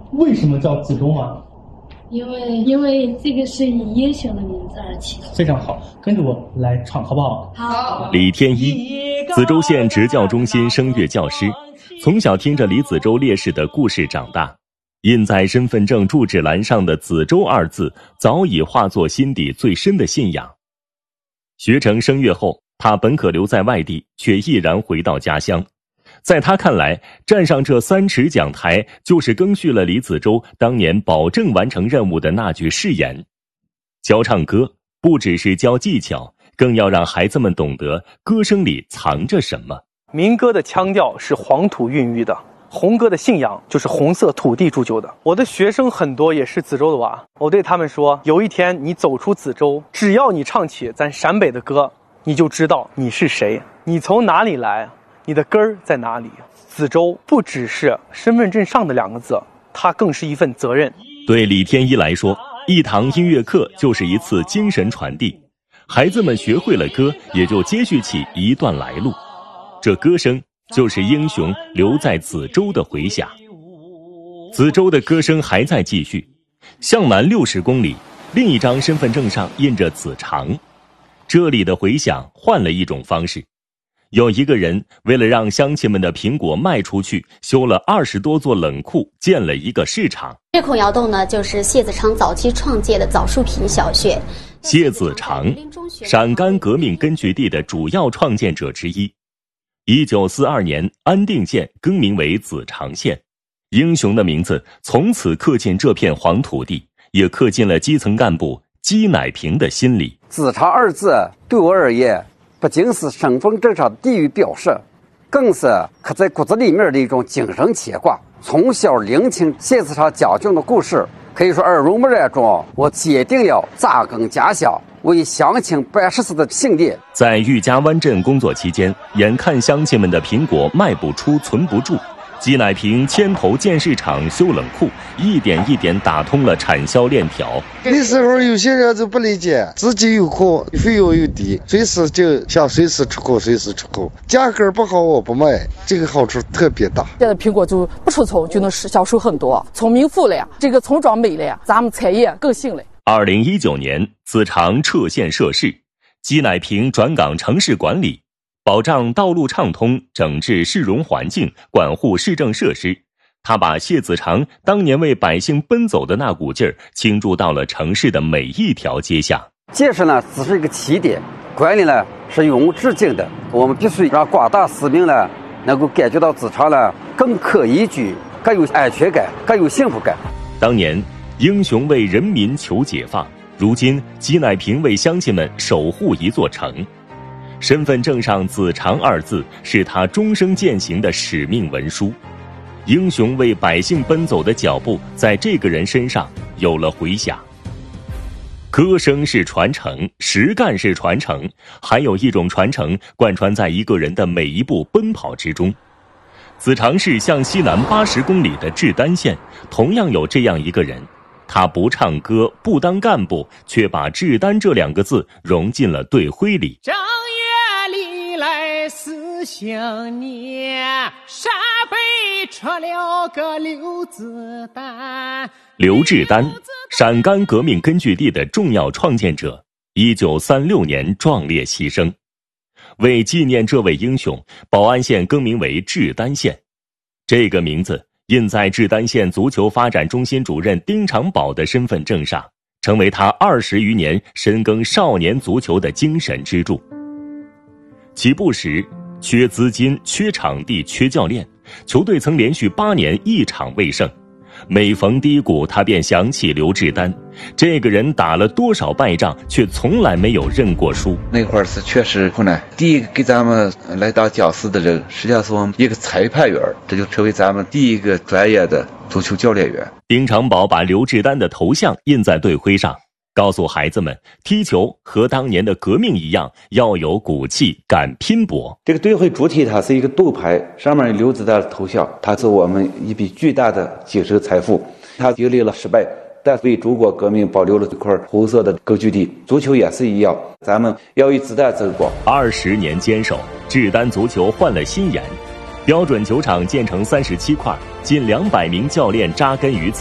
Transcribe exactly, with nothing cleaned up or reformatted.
为什么叫子洲吗？ 因为因为这个是以英雄的名字而起的。 非常好，跟着我来唱好不好？ 好。 李天一，子洲县职教中心声乐教师，从小听着李子洲烈士的故事长大，印在身份证住址栏上的子洲二字早已化作心底最深的信仰。学成声乐后，他本可留在外地，却毅然回到家乡。在他看来，站上这三尺讲台，就是更续了李子洲当年保证完成任务的那句誓言。教唱歌不只是教技巧，更要让孩子们懂得歌声里藏着什么。 民歌的腔调是黄土孕育的，红歌的信仰就是红色土地铸就的。我的学生很多也是子洲的娃，我对他们说，有一天你走出子洲，只要你唱起咱陕北的歌，你就知道你是谁，你从哪里来，你的根儿在哪里。子洲不只是身份证上的两个字，它更是一份责任。 对李天一来说，一堂音乐课就是一次精神传递，孩子们学会了歌，也就接续起一段来路。这歌声就是英雄留在子洲的回响。子洲的歌声还在继续，向南六十公里，另一张身份证上印着子长。这里的回响换了一种方式，有一个人为了让乡亲们的苹果卖出去，修了二十多座冷库，建了一个市场。 这孔窑洞呢，就是谢子长早期创建的枣树坪小学。 谢子长，陕甘革命根据地的主要创建者之一。一九四二年，安定县更名为子长县，英雄的名字从此刻进这片黄土地，也刻进了基层干部姬乃平的心里。 子长二字对我而言，不仅是身份证上的地域标识，更是刻在骨子里面的一种精神牵挂。从小聆听谢子长讲究的故事，可以说耳濡目染中，我决定要扎根家乡，为乡亲办实事的信念。 在玉家湾镇工作期间，眼看乡亲们的苹果卖不出存不住，姬乃平牵头建市场修冷库，一点一点打通了产销链条。 那时候有些人就不理解，自己有库，费用又低，随时就想随时出口随时出口，价格不好我不卖，这个好处特别大。 现在苹果就不出丑就能销售很多，从民富了呀，这个村庄美了呀，咱们产业更兴了。 二零一九年，子长撤县设市，姬乃平转岗城市管理，保障道路畅通，整治市容环境，管护市政设施。他把谢子长当年为百姓奔走的那股劲儿倾注到了城市的每一条街巷。 建设呢只是一个起点，管理呢是永无止境的。我们必须让广大市民呢能够感觉到子长呢更可宜居，更有安全感，更有幸福感。 当年英雄为人民求解放，如今姬乃平为乡亲们守护一座城。身份证上子长二字是他终生践行的使命文书。英雄为百姓奔走的脚步在这个人身上有了回响。歌声是传承，实干是传承，还有一种传承贯穿在一个人的每一步奔跑之中。子长市向西南八十公里的志丹县同样有这样一个人，他不唱歌不当干部，却把志丹这两个字融进了队徽里。 正月里来思乡年，陕北出了个刘子丹。 刘志丹，陕甘革命根据地的重要创建者，一九三六年壮烈牺牲。为纪念这位英雄，保安县更名为志丹县。这个名字印在志丹县足球发展中心主任丁长宝的身份证上，成为他二十余年深耕少年足球的精神支柱。起步时，缺资金、缺场地、缺教练，球队曾连续八年一场未胜。每逢低谷，他便想起刘志丹，这个人打了多少败仗，却从来没有认过输。 那会儿是确实困难。第一个给咱们来当讲师的人，实际上是我们一个裁判员，这就成为咱们第一个专业的足球教练员。 丁长宝把刘志丹的头像印在队徽上，告诉孩子们，踢球和当年的革命一样，要有骨气，敢拼搏。 这个队徽主体它是一个斗牌，上面有刘子丹的头像，它是我们一笔巨大的精神财富。它经历了失败，但为中国革命保留了这块红色的根据地。足球也是一样，咱们要以子弹争光。 二十年坚守，志丹足球换了新颜，标准球场建成三十七块，近两百名教练扎根于此。